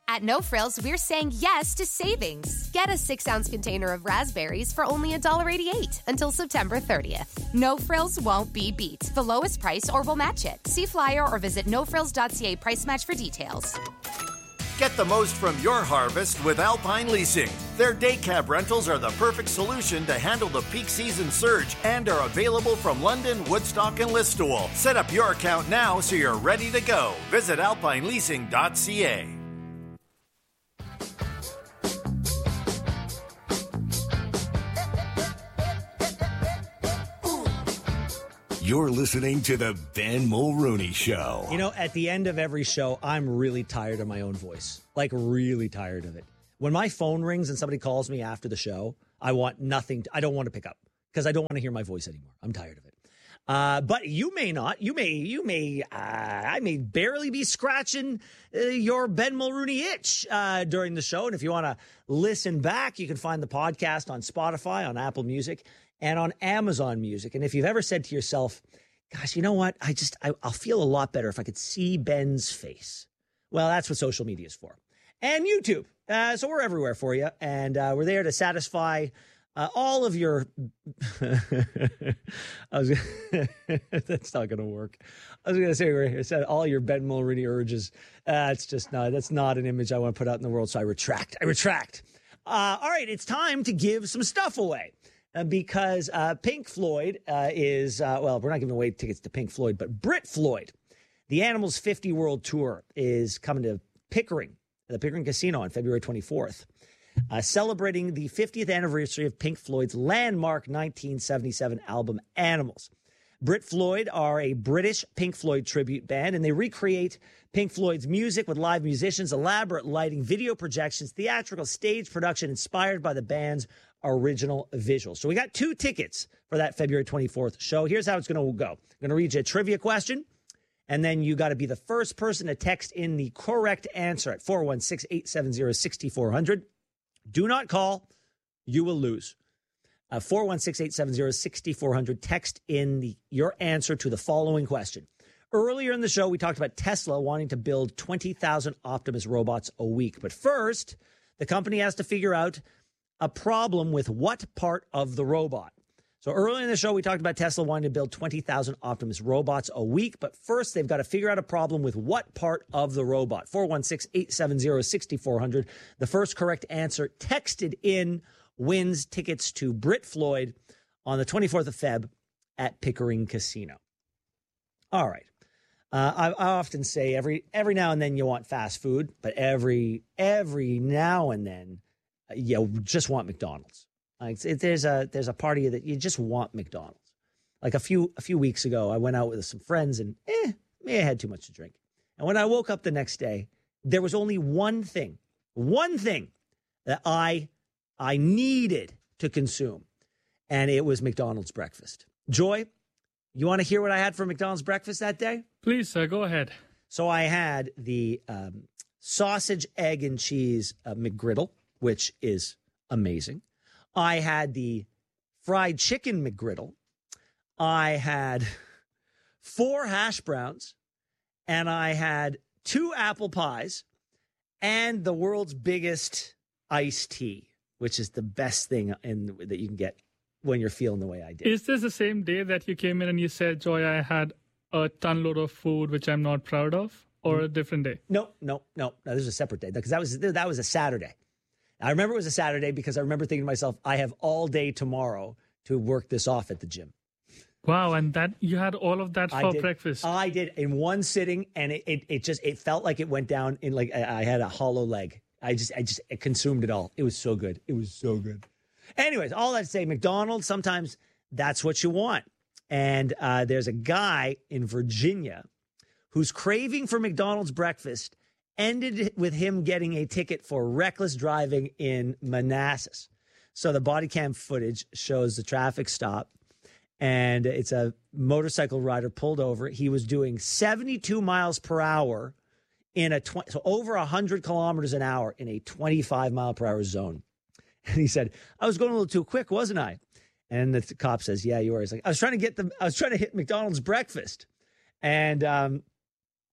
At No Frills, we're saying yes to savings. Get a 6-ounce container of raspberries for only $1.88 until September 30th. No Frills won't be beat. The lowest price or we'll match it. See flyer or visit nofrills.ca price match for details. Get the most from your harvest with Alpine Leasing. Their day cab rentals are the perfect solution to handle the peak season surge and are available from London, Woodstock, and Listowel. Set up your account now so you're ready to go. Visit alpineleasing.ca. You're listening to the Ben Mulrooney Show. You know, at the end of every show, I'm really tired of my own voice. Like, really tired of it. When my phone rings and somebody calls me after the show, I want nothing. I don't want to pick up because I don't want to hear my voice anymore. I'm tired of it. But you may not. I may barely be scratching your Ben Mulrooney itch during the show. And if you want to listen back, you can find the podcast on Spotify, on Apple Music, and on Amazon Music. And if you've ever said to yourself, gosh, you know what? I'll feel a lot better if I could see Ben's face. Well, that's what social media is for. And YouTube. So we're everywhere for you. And we're there to satisfy all of your... That's not going to work. I was going to say, I said all your Ben Mulrooney urges. That's not an image I want to put out in the world. So I retract. All right, it's time to give some stuff away. Because Pink Floyd is, we're not giving away tickets to Pink Floyd, but Brit Floyd, the Animals 50 World Tour, is coming to Pickering, the Pickering Casino on February 24th, celebrating the 50th anniversary of Pink Floyd's landmark 1977 album, Animals. Brit Floyd are a British Pink Floyd tribute band, and they recreate Pink Floyd's music with live musicians, elaborate lighting, video projections, theatrical stage production inspired by the band's original visuals. So we got 2 tickets for that February 24th show. Here's how it's going to go. I'm going to read you a trivia question, and then you got to be the first person to text in the correct answer at 416-870-6400. Do not call. You will lose. 416-870-6400. Text in your answer to the following question. Earlier in the show, we talked about Tesla wanting to build 20,000 Optimus robots a week. But first, the company has to figure out a problem with what part of the robot. So earlier in the show, we talked about Tesla wanting to build 20,000 Optimus robots a week. But first, they've got to figure out a problem with what part of the robot. 416-870-6400. The first correct answer texted in wins tickets to Brit Floyd on the 24th of Feb at Pickering Casino. All right. I often say every now and then you want fast food, but every now and then you just want McDonald's. Like there's a party that you just want McDonald's. Like a few weeks ago, I went out with some friends and may have had too much to drink. And when I woke up the next day, there was only one thing that I needed to consume, and it was McDonald's breakfast. Joy, you want to hear what I had for McDonald's breakfast that day? Please, sir, go ahead. So I had the sausage, egg, and cheese McGriddle, which is amazing. I had the fried chicken McGriddle. I had 4 hash browns, and I had 2 apple pies, and the world's biggest iced tea, which is the best thing that you can get when you're feeling the way I did. Is this the same day that you came in and you said, Joy, I had a ton load of food, which I'm not proud of, or a different day? No. This is a separate day because that was a Saturday. I remember it was a Saturday because I remember thinking to myself, I have all day tomorrow to work this off at the gym. Wow, and that you had all of that for breakfast? I did in one sitting, and it felt like it went down in like I had a hollow leg. It consumed it all. It was so good. It was so good. Anyways, all that to say, McDonald's, sometimes that's what you want. And there's a guy in Virginia whose craving for McDonald's breakfast ended with him getting a ticket for reckless driving in Manassas. So the body cam footage shows the traffic stop, and it's a motorcycle rider pulled over. He was doing 72 miles per hour so over 100 kilometers an hour in a 25 mile per hour zone. And he said, I was going a little too quick, wasn't I? And the cop says, yeah, you were. He's like, I was trying to hit McDonald's breakfast. And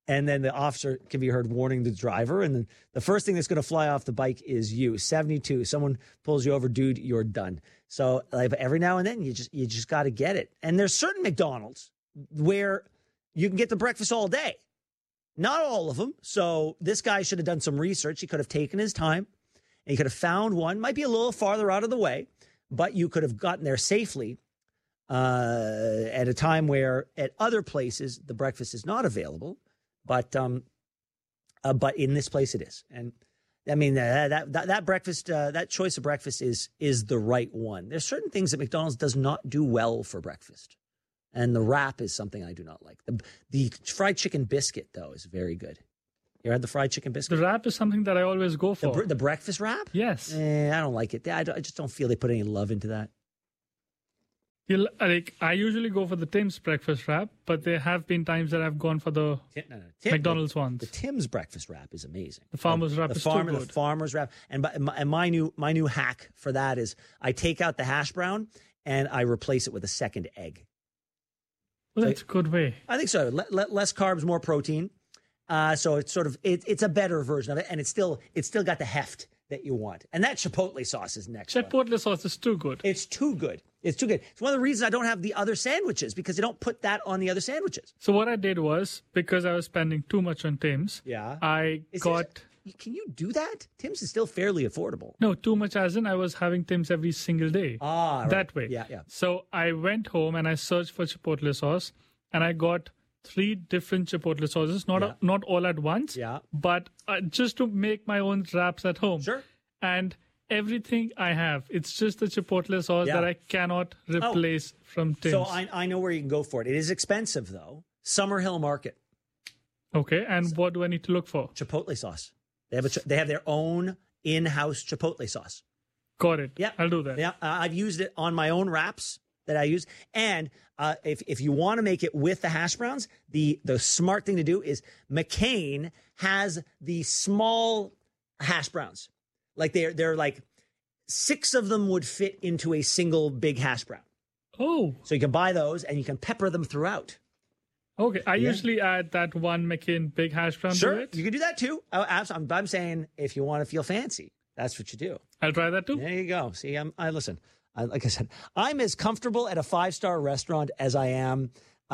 And then the officer can be heard warning the driver. And then the first thing that's going to fly off the bike is you. 72. Someone pulls you over, dude, you're done. So like, every now and then you just got to get it. And there's certain McDonald's where you can get the breakfast all day. Not all of them. So this guy should have done some research. He could have taken his time and he could have found one. Might be a little farther out of the way, but you could have gotten there safely at a time where at other places the breakfast is not available. But in this place it is. And I mean, that breakfast, that choice of breakfast is the right one. There's certain things that McDonald's does not do well for breakfast. And the wrap is something I do not like. The fried chicken biscuit, though, is very good. You ever had the fried chicken biscuit? The wrap is something that I always go for. The breakfast wrap? Yes. I don't like it. I just don't feel they put any love into that. I usually go for the Tim's breakfast wrap, but there have been times that I've gone for the McDonald's ones. The Tim's breakfast wrap is amazing. The farmer's wrap is too good. The farmer's wrap. And my new hack for that is I take out the hash brown and I replace it with a second egg. Well, that's a good way. I think so. Less carbs, more protein. So it's sort of it's a better version of it, and it's still got the heft that you want. And that Chipotle sauce is next. Chipotle sauce is too good. It's too good. It's too good. It's one of the reasons I don't have the other sandwiches, because they don't put that on the other sandwiches. So what I did was, because I was spending too much on Tim's, Can you do that? Tim's is still fairly affordable. No, too much as in I was having Tim's every single day. Right. That way. Yeah. So I went home and I searched for Chipotle sauce, and I got 3 different Chipotle sauces, not all at once, but just to make my own wraps at home. Sure. And everything I have, it's just the Chipotle sauce that I cannot replace from Tim's. So I know where you can go for it. It is expensive, though. Summerhill Market. Okay, and what do I need to look for? Chipotle sauce. They have their own in-house Chipotle sauce. Got it. Yeah, I'll do that. Yeah, I've used it on my own wraps that I use. And if you want to make it with the hash browns, the smart thing to do is McCain has the small hash browns. Like they're like 6 of them would fit into a single big hash brown. Oh. So you can buy those and you can pepper them throughout. Okay, I usually add that one McCain big hash brown to it. You can do that too. I'm saying if you want to feel fancy, that's what you do. I'll try that too. There you go. See, listen. Like I said, I'm as comfortable at a 5-star restaurant as I am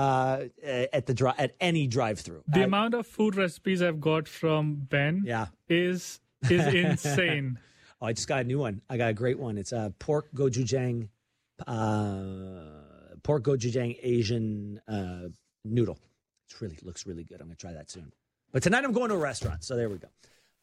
at any drive-through. The amount of food recipes I've got from Ben is insane. Oh, I just got a new one. I got a great one. It's a pork gochujang Asian noodle. It looks really good. I'm going to try that soon. But tonight I'm going to a restaurant, so there we go.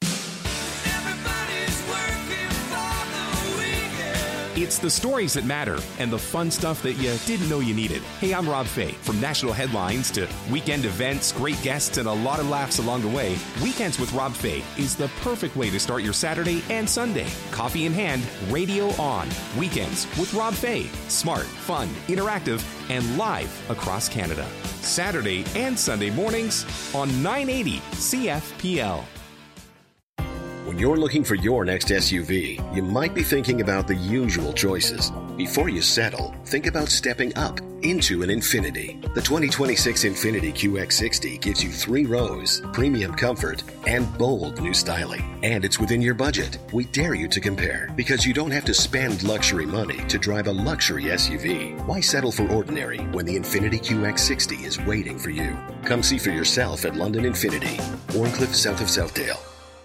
It's the stories that matter and the fun stuff that you didn't know you needed. Hey, I'm Rob Fay. From national headlines to weekend events, great guests, and a lot of laughs along the way, Weekends with Rob Fay is the perfect way to start your Saturday and Sunday. Coffee in hand, radio on. Weekends with Rob Fay. Smart, fun, interactive, and live across Canada. Saturday and Sunday mornings on 980 CFPL. When you're looking for your next SUV, you might be thinking about the usual choices. Before you settle, think about stepping up into an Infiniti. The 2026 Infiniti QX60 gives you 3 rows, premium comfort, and bold new styling. And it's within your budget. We dare you to compare, because you don't have to spend luxury money to drive a luxury SUV. Why settle for ordinary when the Infiniti QX60 is waiting for you? Come see for yourself at London Infiniti, Warncliffe, south of Southdale.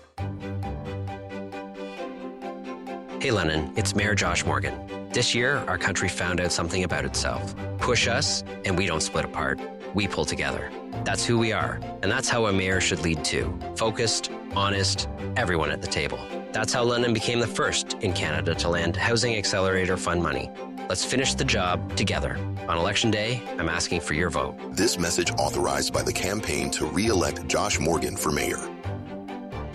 Hey Lennon, it's Mayor Josh Morgan. This year, our country found out something about itself. Push us, and we don't split apart. We pull together. That's who we are, and that's how a mayor should lead too. Focused, honest, everyone at the table. That's how London became the first in Canada to land Housing Accelerator Fund money. Let's finish the job together. On Election Day, I'm asking for your vote. This message authorized by the campaign to re-elect Josh Morgan for mayor.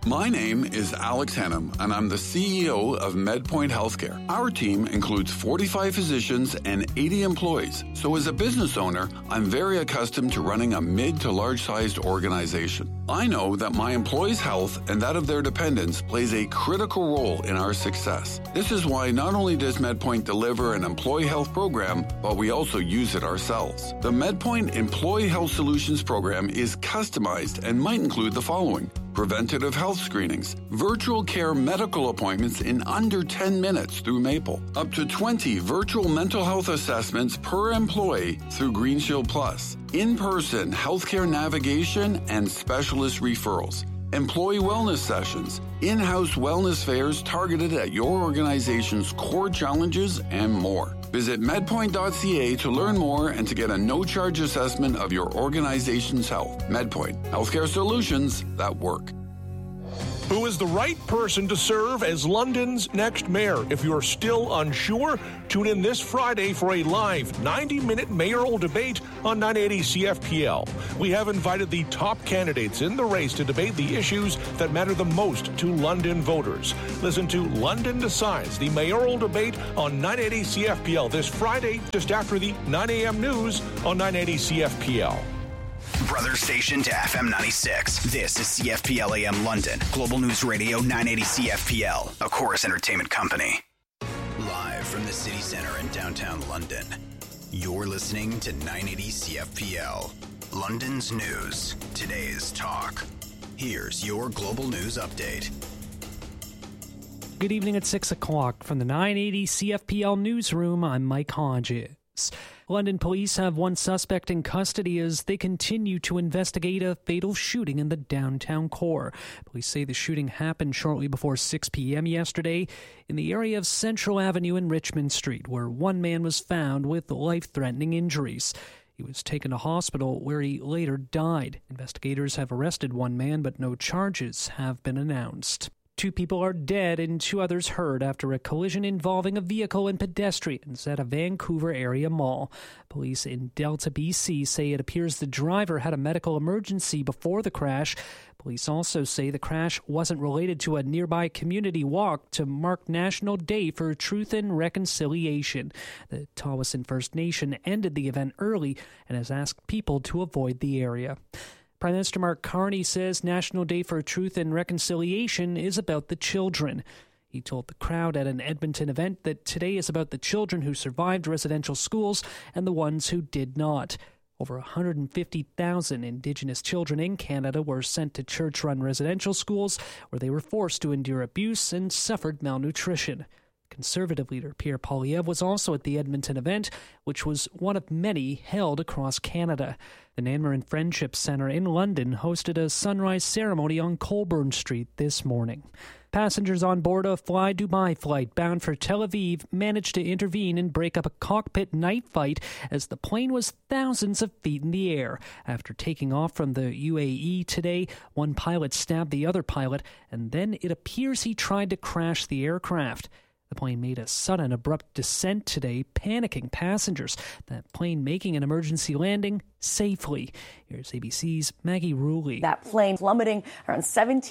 My name is Alex Hennum, and I'm the CEO of MedPoint Healthcare. Our team includes 45 physicians and 80 employees. So as a business owner, I'm very accustomed to running a mid to large-sized organization. I know that my employees' health and that of their dependents plays a critical role in our success. This is why not only does MedPoint deliver an employee health program, but we also use it ourselves. The MedPoint Employee Health Solutions program is customized and might include the following: preventative health screenings, virtual care medical appointments in under 10 minutes through Maple, up to 20 virtual mental health assessments per employee through Green Shield Plus, in-person healthcare navigation and specialist referrals, employee wellness sessions, in-house wellness fairs targeted at your organization's core challenges, and more. Visit medpoint.ca to learn more and to get a no-charge assessment of your organization's health. MedPoint, healthcare solutions that work. Who is the right person to serve as London's next mayor? If you're still unsure, tune in this Friday for a live 90-minute mayoral debate on 980 CFPL. We have invited the top candidates in the race to debate the issues that matter the most to London voters. Listen to London Decides, the mayoral debate on 980 CFPL this Friday, just after the 9 a.m. news on 980 CFPL. Brother station to FM 96. This is CFPL AM London. Global News Radio 980 CFPL, a Chorus Entertainment company. Live from the city center in downtown London, you're listening to 980 CFPL. London's news, today's talk. Here's your Global News Update. Good evening at 6 o'clock. From the 980 CFPL newsroom, I'm Mike Hodges. London police have one suspect in custody as they continue to investigate a fatal shooting in the downtown core. Police say the shooting happened shortly before 6 p.m. yesterday in the area of Central Avenue and Richmond Street, where one man was found with life-threatening injuries. He was taken to hospital where he later died. Investigators have arrested one man, but no charges have been announced. 2 people are dead and 2 others hurt after a collision involving a vehicle and pedestrians at a Vancouver area mall. Police in Delta, BC say it appears the driver had a medical emergency before the crash. Police also say the crash wasn't related to a nearby community walk to mark National Day for Truth and Reconciliation. The Tawasin First Nation ended the event early and has asked people to avoid the area. Prime Minister Mark Carney says National Day for Truth and Reconciliation is about the children. He told the crowd at an Edmonton event that today is about the children who survived residential schools and the ones who did not. Over 150,000 Indigenous children in Canada were sent to church-run residential schools where they were forced to endure abuse and suffered malnutrition. Conservative leader Pierre Poilievre was also at the Edmonton event, which was one of many held across Canada. The Nanmarin Friendship Centre in London hosted a sunrise ceremony on Colborne Street this morning. Passengers on board a Fly Dubai flight bound for Tel Aviv managed to intervene and break up a cockpit night fight as the plane was thousands of feet in the air. After taking off from the UAE today, one pilot stabbed the other pilot, and then it appears he tried to crash the aircraft. The plane made a sudden, abrupt descent today, panicking passengers. That plane making an emergency landing safely. Here's ABC's Maggie Ruley. That plane plummeting around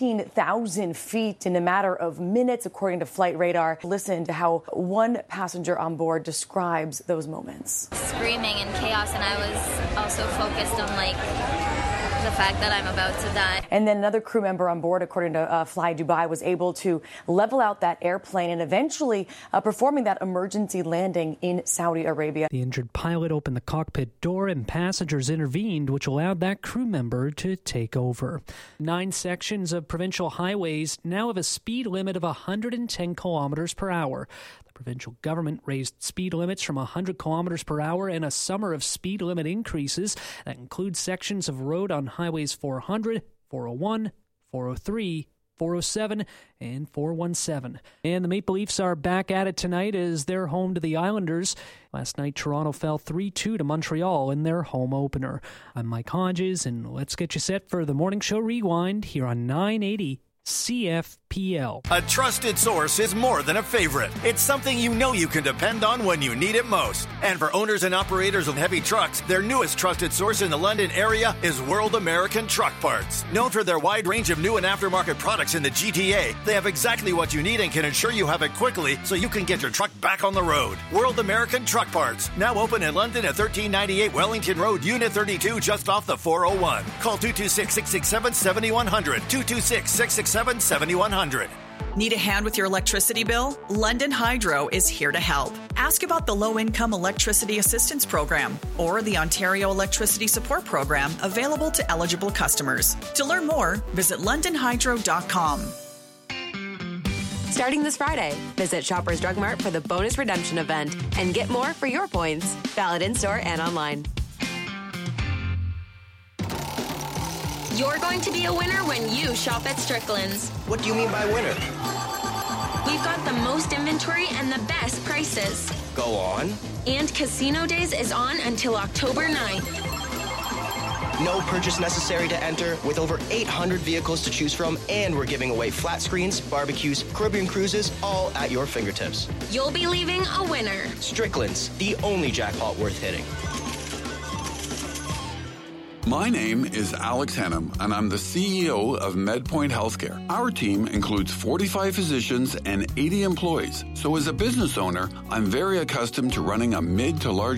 17,000 feet in a matter of minutes, according to Flight Radar. Listen to how one passenger on board describes those moments. Screaming and chaos, and I was also focused on, the fact that I'm about to die. And then another crew member on board, according to Fly Dubai, was able to level out that airplane and eventually performing that emergency landing in Saudi Arabia. The injured pilot opened the cockpit door and passengers intervened, which allowed that crew member to take over. 9 sections of provincial highways now have a speed limit of 110 kilometers per hour. Provincial government raised speed limits from 100 kilometers per hour in a summer of speed limit increases that include sections of road on highways 400, 401, 403, 407, and 417. And the Maple Leafs are back at it tonight as they're home to the Islanders. Last night, Toronto fell 3-2 to Montreal in their home opener. I'm Mike Hodges, and let's get you set for the Morning Show Rewind here on 980 CFPL. CFPL. A trusted source is more than a favorite. It's something you know you can depend on when you need it most. And for owners and operators of heavy trucks, their newest trusted source in the London area is World American Truck Parts. Known for their wide range of new and aftermarket products in the GTA, they have exactly what you need and can ensure you have it quickly so you can get your truck back on the road. World American Truck Parts, now open in London at 1398 Wellington Road, Unit 32, just off the 401. Call 226-667-7100, 226-667-7100. Need a hand with your electricity bill? London Hydro is here to help. Ask about the Low-Income Electricity Assistance Program or the Ontario Electricity Support Program available to eligible customers. To learn more, visit londonhydro.com. Starting this Friday, visit Shoppers Drug Mart for the bonus redemption event and get more for your points. Valid in-store and online. You're going to be a winner when you shop at Strickland's. What do you mean by winner? We've got the most inventory and the best prices. Go on. And Casino Days is on until October 9th. No purchase necessary to enter, with over 800 vehicles to choose from, and we're giving away flat screens, barbecues, Caribbean cruises, all at your fingertips. You'll be leaving a winner. Strickland's, the only jackpot worth hitting. My name is Alex Hannum, and I'm the CEO of MedPoint Healthcare. Our team includes 45 physicians and 80 employees. So as a business owner, I'm very accustomed to running a mid to large